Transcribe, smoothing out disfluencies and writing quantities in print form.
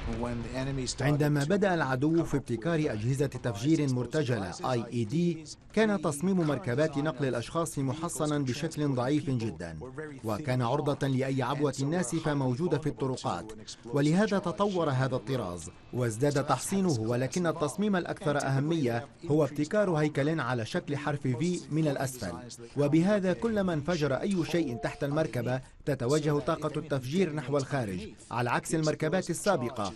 عندما بدأ العدو في ابتكار أجهزة تفجير مرتجلة IED، كان تصميم مركبات نقل الأشخاص محصنا بشكل ضعيف جدا، وكان عرضة لأي عبوة ناسفة موجودة في الطرقات، ولهذا تطور هذا الطراز وازداد تحصينه. ولكن التصميم الأكثر أهمية هو ابتكار هيكل على شكل حرف V من الأسفل، وبهذا كلما انفجر أي شيء تحت المركبة تتوجه طاقة التفجير نحو الخارج، على عكس المركبات السابقة